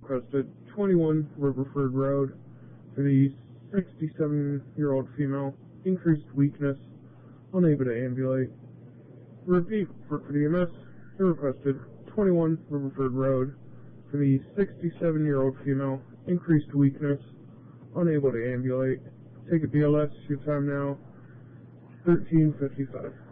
Requested 21 Riverford Road for the 67-year-old female, increased weakness, unable to ambulate. Repeat for EMS. They requested 21 Riverford Road for the 67-year-old female, increased weakness, unable to ambulate. Take a BLS, your time now, 13:55.